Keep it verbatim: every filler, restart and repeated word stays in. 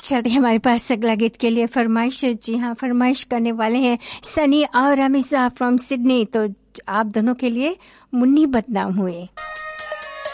चलते हमारे पास अगला गीत के लिए फरमाइश। जी हाँ, फरमाइश करने वाले हैं सनी और अमीजा फ्रॉम सिडनी। तो आप दोनों के लिए मुन्नी बदनाम हुए।